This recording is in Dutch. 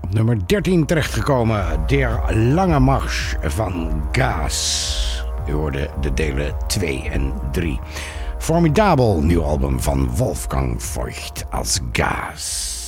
Op nummer 13 terechtgekomen, Der Lange Marsch van Gas. U hoorde de delen 2 en 3. Formidabel nieuw album van Wolfgang Voigt als Gas.